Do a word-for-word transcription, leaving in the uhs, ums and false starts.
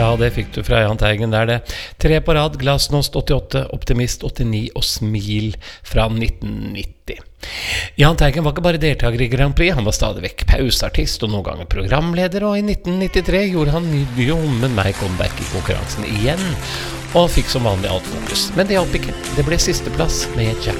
Ja, det fikk du fra Jahn Teigen der det. Tre på rad, Glasnost åttiåtte, Optimist åttini og Smil fra nitten nitti. Jahn Teigen var ikke bare deltaker i Grand Prix, han var stadig vekk pauseartist og noen ganger programleder, og i nitten nittitre gjorde han jommen meg comeback i konkurransen igjen, og fikk som vanlig alt fokus. Men det hjalp ikke, det ble sisteplass med Jack